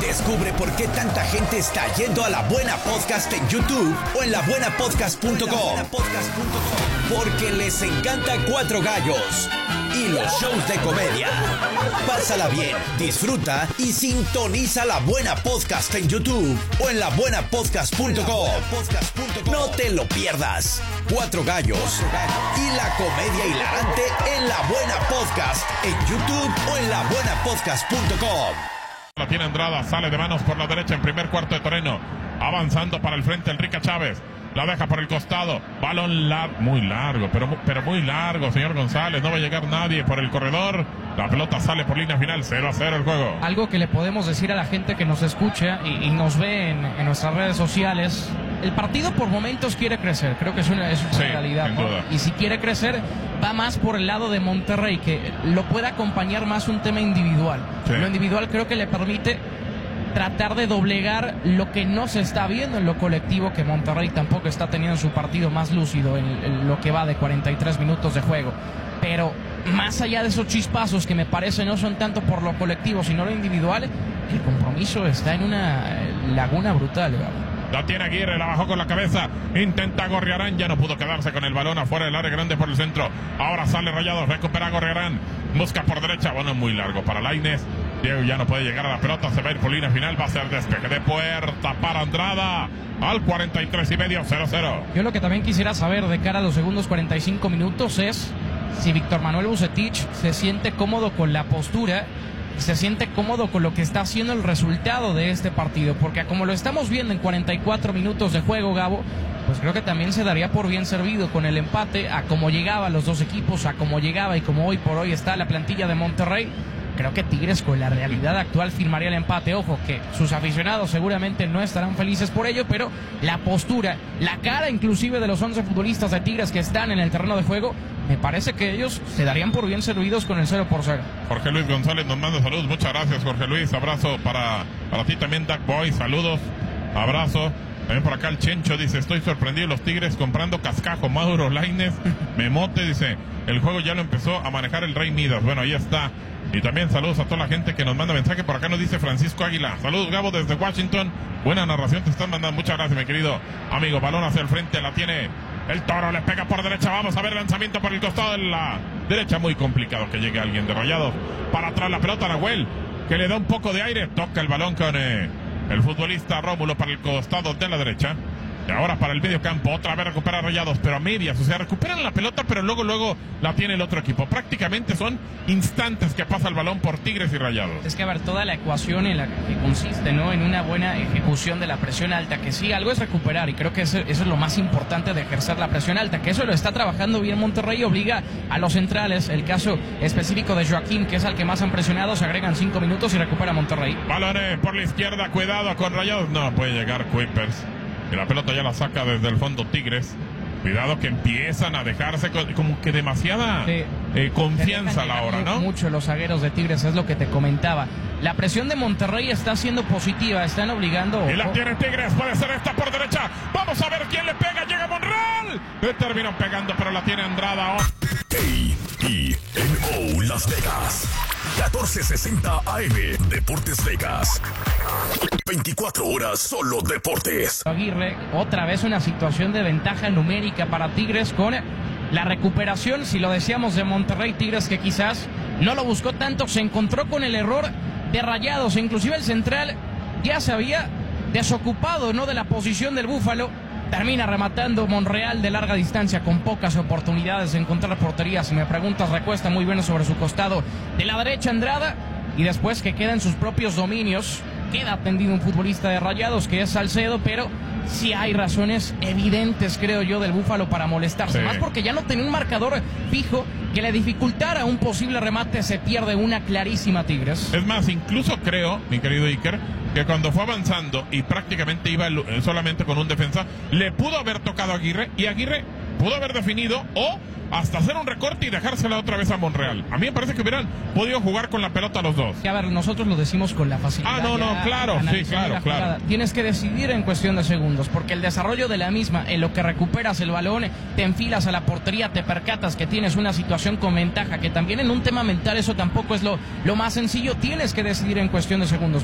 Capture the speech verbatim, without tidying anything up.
Descubre por qué tanta gente está yendo a La Buena Podcast en YouTube o en la buena podcast punto com. Porque les encanta Cuatro Gallos y los shows de comedia. Pásala bien, disfruta y sintoniza La Buena Podcast en YouTube o en la buena podcast punto com. No te lo pierdas. Cuatro Gallos y la comedia hilarante en La Buena Podcast en YouTube o en la buena podcast punto com. La tiene Andrada, sale de manos por la derecha en primer cuarto de terreno, avanzando para el frente Enrique Chávez, la deja por el costado, balón lar muy largo, pero, pero muy largo, señor González, no va a llegar nadie por el corredor, la pelota sale por línea final, cero a cero el juego. Algo que le podemos decir a la gente que nos escucha y, y nos ve en, en nuestras redes sociales, el partido por momentos quiere crecer, creo que es una, es una sí, realidad, ¿no? Y si quiere crecer, va más por el lado de Monterrey, que lo puede acompañar más un tema individual. Sí. Lo individual creo que le permite tratar de doblegar lo que no se está viendo en lo colectivo, que Monterrey tampoco está teniendo su partido más lúcido en, en lo que va de cuarenta y tres minutos de juego. Pero más allá de esos chispazos que me parece no son tanto por lo colectivo, sino lo individual, el compromiso está en una laguna brutal, ¿verdad? La tiene Aguirre, la bajó con la cabeza, intenta Gorriarán, ya no pudo quedarse con el balón afuera del área grande por el centro. Ahora sale Rayados, recupera Gorriarán, busca por derecha, bueno, muy largo para Lainez. Diego ya no puede llegar a la pelota, se va a ir por línea final, va a ser despeje de puerta para Andrada al cuarenta y tres y medio, cero cero. Yo lo que también quisiera saber de cara a los segundos cuarenta y cinco minutos es si Víctor Manuel Vucetich se siente cómodo con la postura, se siente cómodo con lo que está haciendo el resultado de este partido, porque como lo estamos viendo en cuarenta y cuatro minutos de juego, Gabo, pues creo que también se daría por bien servido con el empate, a cómo llegaban los dos equipos, a cómo llegaba y como hoy por hoy está la plantilla de Monterrey. Creo que Tigres con la realidad actual firmaría el empate. Ojo que sus aficionados seguramente no estarán felices por ello, pero la postura, la cara inclusive de los once futbolistas de Tigres que están en el terreno de juego, me parece que ellos se darían por bien servidos con el cero por cero. Jorge Luis González nos manda saludos, muchas gracias Jorge Luis, abrazo para, para ti también Duck Boy, saludos, abrazo. También por acá el Chencho dice, estoy sorprendido, los Tigres comprando cascajo, Mauro Lainez, Memote, dice, el juego ya lo empezó a manejar el Rey Midas. Bueno, ahí está. Y también saludos a toda la gente que nos manda mensaje. Por acá nos dice Francisco Águila. Saludos, Gabo, desde Washington. Buena narración te están mandando. Muchas gracias, mi querido amigo. Balón hacia el frente, la tiene el Toro, le pega por derecha. Vamos a ver el lanzamiento por el costado de la derecha. Muy complicado que llegue alguien de Rayados. Para atrás la pelota, Nahuel, que le da un poco de aire. Toca el balón con eh, el futbolista Rómulo para el costado de la derecha. Y ahora para el medio campo, otra vez recupera Rayados, pero a medias, o sea, recuperan la pelota, pero luego, luego la tiene el otro equipo. Prácticamente son instantes que pasa el balón por Tigres y Rayados. Es que a ver, toda la ecuación en la que consiste, ¿no? En una buena ejecución de la presión alta, que sí, algo es recuperar, y creo que eso, eso es lo más importante de ejercer la presión alta, que eso lo está trabajando bien Monterrey, obliga a los centrales, el caso específico de Joaquín, que es al que más han presionado, se agregan cinco minutos y recupera Monterrey. Balón por la izquierda, cuidado con Rayados, no puede llegar Kuipers. Y la pelota ya la saca desde el fondo Tigres. Cuidado que empiezan a dejarse como que demasiada sí. eh, confianza a la hora, ¿no? Mucho los zagueros de Tigres, es lo que te comentaba. La presión de Monterrey está siendo positiva, están obligando... Y la tiene Tigres, puede ser esta por derecha. Vamos a ver quién le pega, llega Monreal. Le terminó pegando, pero la tiene Andrada. K I N O Las Vegas, catorce sesenta A M, Deportes Vegas. veinticuatro horas solo deportes. Aguirre, otra vez una situación de ventaja numérica para Tigres con la recuperación, si lo decíamos, de Monterrey. Tigres que quizás no lo buscó tanto, se encontró con el error de Rayados, inclusive el central ya se había desocupado, ¿no?, de la posición del Búfalo. Termina rematando Monreal de larga distancia con pocas oportunidades de encontrar portería. Si me preguntas, recuesta muy bien sobre su costado de la derecha Andrada, y después que queda en sus propios dominios, queda atendido un futbolista de Rayados que es Salcedo, pero sí hay razones evidentes, creo yo, del Búfalo para molestarse, sí. Más porque ya no tenía un marcador fijo que le dificultara un posible remate, se pierde una clarísima Tigres. Es más, incluso creo, mi querido Iker, que cuando fue avanzando y prácticamente iba solamente con un defensa, le pudo haber tocado a Aguirre, y Aguirre pudo haber definido o hasta hacer un recorte y dejársela otra vez a Monreal. A mí me parece que hubieran podido jugar con la pelota los dos. Que a ver, nosotros lo decimos con la facilidad. Ah, no, no, claro, sí, claro, claro. Tienes que decidir en cuestión de segundos, porque el desarrollo de la misma, en lo que recuperas el balón, te enfilas a la portería, te percatas que tienes una situación con ventaja, que también en un tema mental eso tampoco es lo, lo más sencillo. Tienes que decidir en cuestión de segundos.